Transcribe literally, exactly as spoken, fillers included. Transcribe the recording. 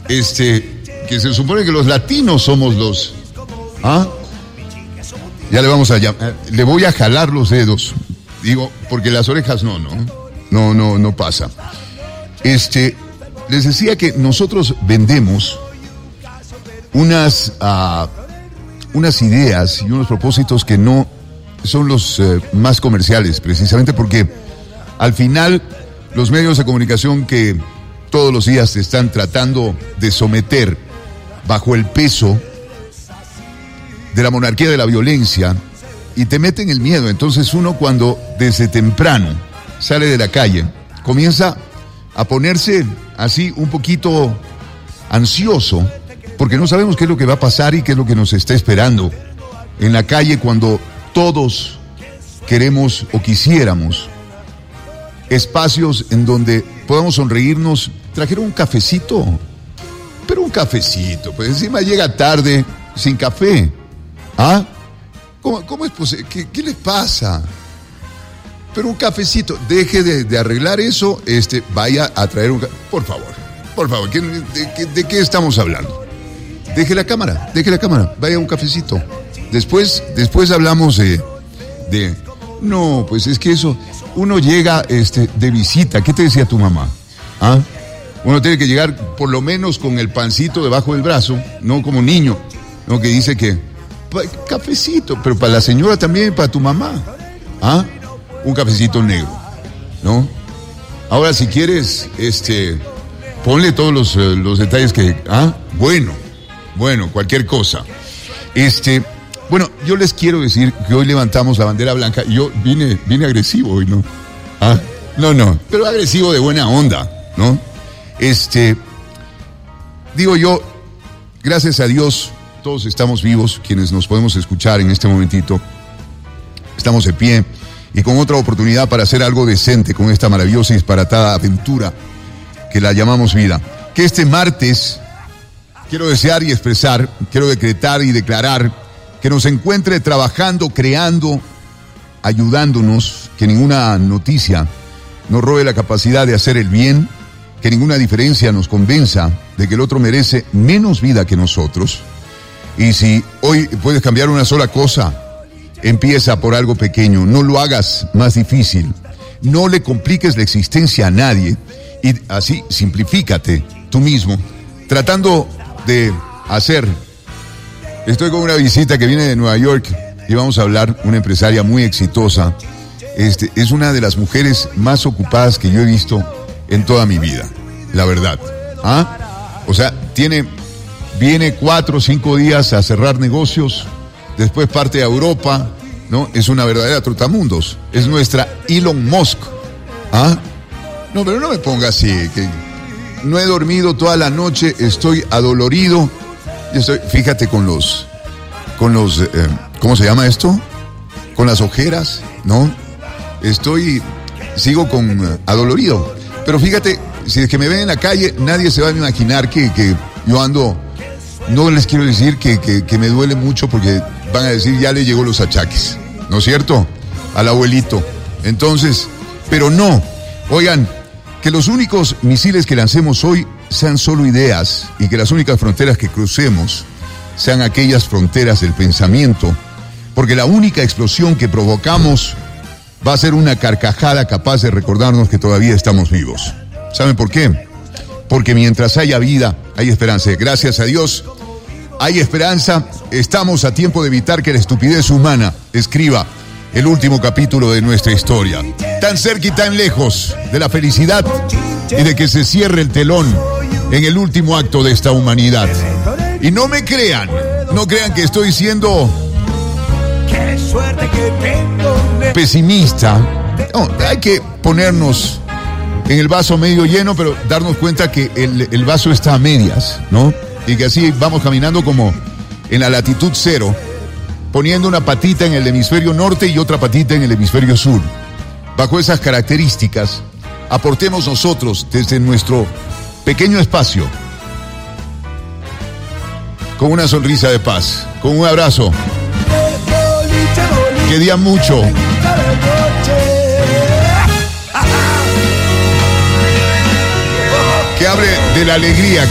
este, que se supone que los latinos somos los, ¿ah? Ya le vamos a llamar, le voy a jalar los dedos, digo, porque las orejas no, no, no, no, no pasa. Este, les decía que nosotros vendemos unas, uh, unas ideas y unos propósitos que no son los uh, más comerciales, precisamente porque al final los medios de comunicación que todos los días te están tratando de someter bajo el peso de la monarquía de la violencia y te meten el miedo. Entonces uno, cuando desde temprano sale de la calle, comienza a ponerse así un poquito ansioso, porque no sabemos qué es lo que va a pasar y qué es lo que nos está esperando en la calle, cuando todos queremos o quisiéramos espacios en donde podamos sonreírnos. Trajeron un cafecito, pero un cafecito, pues encima llega tarde sin café. ¿Ah? ¿Cómo, cómo es posible? ¿Qué, ¿Qué les pasa? Pero un cafecito, deje de, de arreglar eso, este, vaya a traer un café. Por favor, por favor, ¿de, de, de qué estamos hablando? Deje la cámara, deje la cámara, vaya a un cafecito. Después, después hablamos de, de, no, pues es que eso, uno llega este, de visita. ¿Qué te decía tu mamá? ¿Ah? Uno tiene que llegar por lo menos con el pancito debajo del brazo, no como niño, ¿no? Que dice que cafecito, pero para la señora también, para tu mamá, ¿ah? Un cafecito negro, ¿no? Ahora, si quieres, este, ponle todos los, eh, los detalles que, ¿ah? Bueno, bueno, cualquier cosa. Este, bueno, yo les quiero decir que hoy levantamos la bandera blanca. Yo vine, vine agresivo hoy, ¿no? ¿Ah? No, no, pero agresivo de buena onda, ¿no? Este, digo yo, gracias a Dios, todos estamos vivos, quienes nos podemos escuchar en este momentito. Estamos de pie y con otra oportunidad para hacer algo decente con esta maravillosa y disparatada aventura que la llamamos vida. Que este martes quiero desear y expresar, quiero decretar y declarar que nos encuentre trabajando, creando, ayudándonos, que ninguna noticia nos robe la capacidad de hacer el bien, que ninguna diferencia nos convenza de que el otro merece menos vida que nosotros. Y si hoy puedes cambiar una sola cosa, empieza por algo pequeño. No lo hagas más difícil. No le compliques la existencia a nadie. Y así simplifícate tú mismo, tratando de hacer. Estoy con una visita que viene de Nueva York y vamos a hablar, una empresaria muy exitosa. Este, es una de las mujeres más ocupadas que yo he visto en toda mi vida, la verdad. ¿Ah? O sea, tiene... Viene cuatro o cinco días a cerrar negocios, después parte a Europa, ¿no? Es una verdadera trotamundos. Es nuestra Elon Musk. ¿Ah? No, pero no me ponga así, que no he dormido toda la noche, estoy adolorido. Estoy, fíjate con los, con los, eh, ¿cómo se llama esto? Con las ojeras, ¿no? Estoy, sigo con eh, adolorido. Pero fíjate, si es que me ven en la calle, nadie se va a imaginar que, que yo ando... No les quiero decir que, que, que me duele mucho, porque van a decir, ya le llegó los achaques, ¿no es cierto? Al abuelito. Entonces, pero no, oigan, que los únicos misiles que lancemos hoy sean solo ideas, y que las únicas fronteras que crucemos sean aquellas fronteras del pensamiento, porque la única explosión que provocamos va a ser una carcajada capaz de recordarnos que todavía estamos vivos. ¿Saben por qué? Porque mientras haya vida, hay esperanza. Gracias a Dios, hay esperanza. Estamos a tiempo de evitar que la estupidez humana escriba el último capítulo de nuestra historia. Tan cerca y tan lejos de la felicidad y de que se cierre el telón en el último acto de esta humanidad. Y no me crean, no crean que estoy siendo pesimista. No, hay que ponernos en el vaso medio lleno, pero darnos cuenta que el, el vaso está a medias, ¿no? Y que así vamos caminando como en la latitud cero, poniendo una patita en el hemisferio norte y otra patita en el hemisferio sur. Bajo esas características, aportemos nosotros desde nuestro pequeño espacio, con una sonrisa de paz, con un abrazo, que día mucho, que hable de la alegría